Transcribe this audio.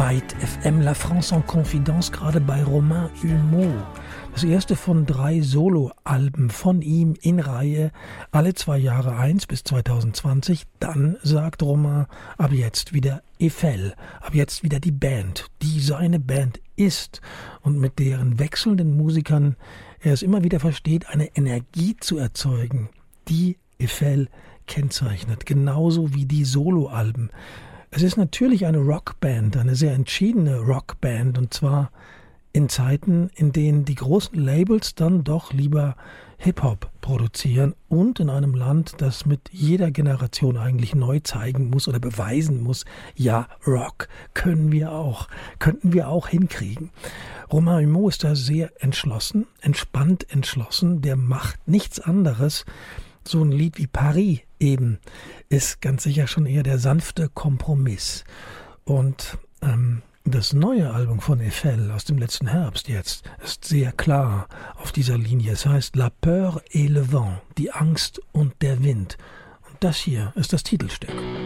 Byte FM, La France en Confidence, gerade bei Romain Humeau. Das erste von 3 Soloalben von ihm in Reihe, alle 2 Jahre eins bis 2020. Dann sagt Romain, ab jetzt wieder Eiffel, ab jetzt wieder die Band, die seine Band ist und mit deren wechselnden Musikern er es immer wieder versteht, eine Energie zu erzeugen, die Eiffel kennzeichnet, genauso wie die Soloalben. Es ist natürlich eine Rockband, eine sehr entschiedene Rockband, und zwar in Zeiten, in denen die großen Labels dann doch lieber Hip-Hop produzieren und in einem Land, das mit jeder Generation eigentlich neu zeigen muss oder beweisen muss, ja, Rock könnten wir auch hinkriegen. Romain Humeau ist da sehr entschlossen, entspannt entschlossen, der macht nichts anderes. So ein Lied wie Paris eben ist ganz sicher schon eher der sanfte Kompromiss. Und das neue Album von Eiffel aus dem letzten Herbst jetzt ist sehr klar auf dieser Linie. Es heißt La Peur et le Vent, die Angst und der Wind. Und das hier ist das Titelstück.